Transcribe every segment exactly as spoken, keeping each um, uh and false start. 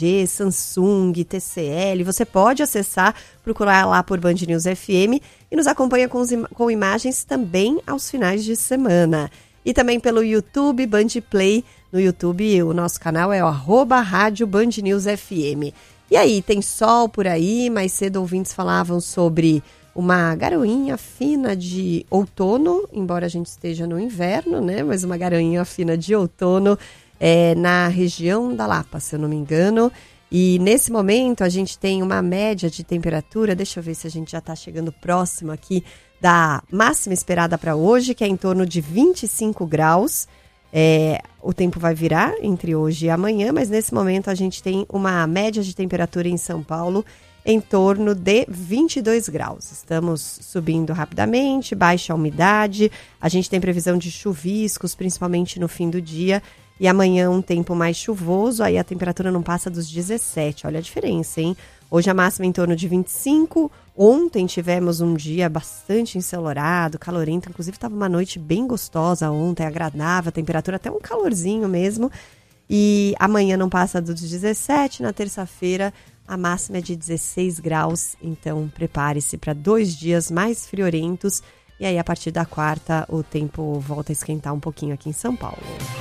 G, Samsung, T C L. Você pode acessar, procurar lá por Band News F M e nos acompanha com, os, com imagens também aos finais de semana. E também pelo YouTube, Band Play. No YouTube, o nosso canal é o arroba Rádio Band News F M. E aí, tem sol por aí? Mais cedo ouvintes falavam sobre uma garoinha fina de outono, embora a gente esteja no inverno, né? Mas uma garoinha fina de outono é, na região da Lapa, se eu não me engano. E nesse momento a gente tem uma média de temperatura, deixa eu ver se a gente já está chegando próximo aqui da máxima esperada para hoje, que é em torno de vinte e cinco graus. É, o tempo vai virar entre hoje e amanhã, mas nesse momento a gente tem uma média de temperatura em São Paulo em torno de vinte e dois graus. Estamos subindo rapidamente, baixa a umidade, a gente tem previsão de chuviscos, principalmente no fim do dia, e amanhã um tempo mais chuvoso, aí a temperatura não passa dos dezessete, olha a diferença, hein? Hoje a máxima em torno de vinte e cinco, ontem tivemos um dia bastante ensolarado, calorento, inclusive estava uma noite bem gostosa ontem, agradável, a temperatura até um calorzinho mesmo, e amanhã não passa dos dezessete, na terça-feira a máxima é de dezesseis graus, então prepare-se para dois dias mais friorentos, e aí a partir da quarta o tempo volta a esquentar um pouquinho aqui em São Paulo.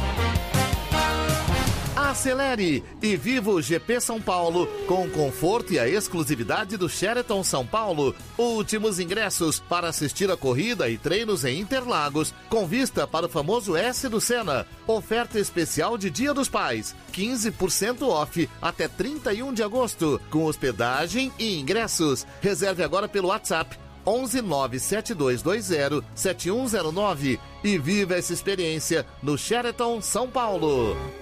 Acelere e viva o G P São Paulo com o conforto e a exclusividade do Sheraton São Paulo. Últimos ingressos para assistir a corrida e treinos em Interlagos, com vista para o famoso S do Senna. Oferta especial de Dia dos Pais, quinze por cento off até trinta e um de agosto, com hospedagem e ingressos. Reserve agora pelo WhatsApp onze nove sete dois dois zero sete um zero nove e viva essa experiência no Sheraton São Paulo.